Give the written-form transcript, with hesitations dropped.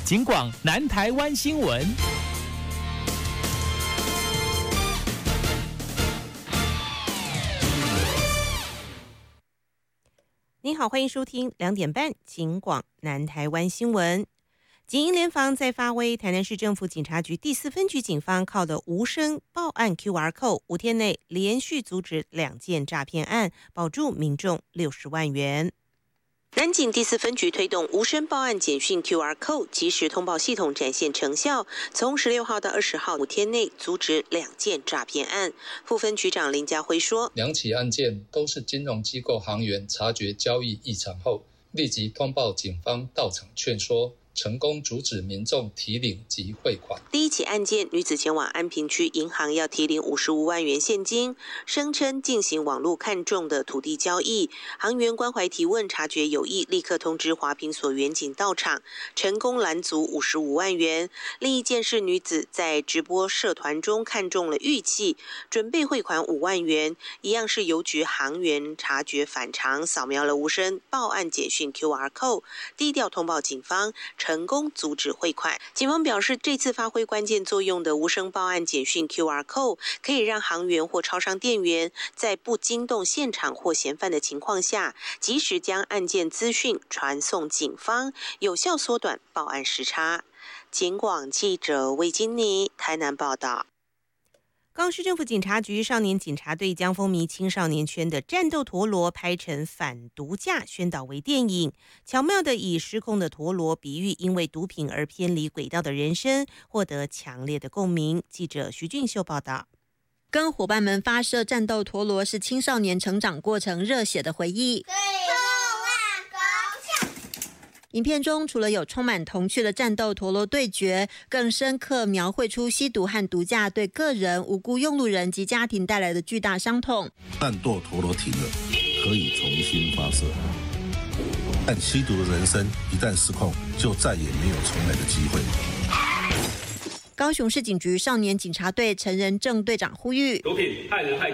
警广南台湾新闻。 您好，欢迎收听2点半警广南台湾新闻。警营联防在发威，台南市政府警察局第4分局警方靠的无声报案 QR Code，5天内连续阻止2件诈骗案，保住民众60万元。南警第4分局推动无声报案简讯 QR Code 即时通报系统展现成效，从16号到20号5天内阻止2件诈骗案。副分局长林家辉说 ，2起案件都是金融机构行员察觉交易异常后，立即通报警方到场劝说，成功阻止民众提领及汇款。 第1起案件，女子前往安平区银行要提领55万元现金，声称进行网络看中的土地交易，行员关怀提问，察觉有异，立刻通知华坪所员警到场，成功拦阻55万元。另一件是女子在直播社团中看中了玉器，准备汇款5万元，一样是邮局行员察觉反常，扫描了无声报案简讯 QR Code， 低调通报警方，成功阻止汇款。警方表示，这次发挥关键作用的无声报案简讯 QR Code 可以让行员或超商店员在不惊动现场或嫌犯的情况下，及时将案件资讯传送警方，有效缩短报案时差。警广记者魏金妮台南报道。高雄市政府警察局少年警察队将风靡青少年圈的战斗陀螺拍成反毒驾宣导为电影，巧妙地以失控的陀螺比喻因为毒品而偏离轨道的人生，获得强烈的共鸣。记者徐俊秀报道。 跟伙伴们发射战斗陀螺是青少年成长过程热血的回忆。影片中除了有充满童趣的战斗陀螺对决，更深刻描绘出吸毒和毒驾对个人、无辜用路人及家庭带来的巨大伤痛。 战斗陀螺停了，可以重新发射，但吸毒的人生一旦失控，就再也没有重来的机会。 高雄市警局少年警察队陈仁正队长呼吁： 毒品害人害